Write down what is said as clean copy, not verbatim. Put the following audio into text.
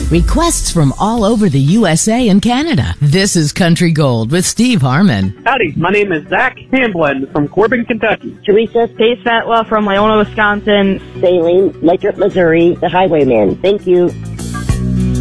Requests from all over the USA and Canada. This is Country Gold with Steve Harmon. Howdy, my name is Zach Hamblin from Corbin, Kentucky. Teresa Pace Fatwa from Iona, Wisconsin. Saline, Lathrop, Missouri, the Highwayman. Thank you.